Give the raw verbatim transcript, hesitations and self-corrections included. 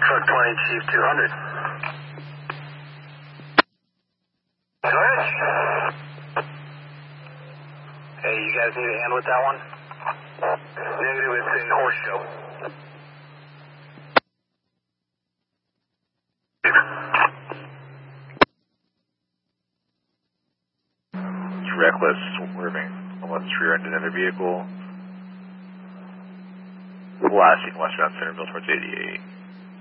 Truck twenty, Chief two hundred. Go ahead. Hey, you guys need a hand with that one? Negative, it's a horse show. It's reckless, swerving, almost rear-ended another vehicle. Blasting westbound Centerville towards eighty-eight.